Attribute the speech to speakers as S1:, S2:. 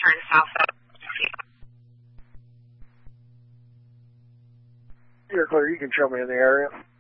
S1: turn south.
S2: You're clear. You can show me in the area.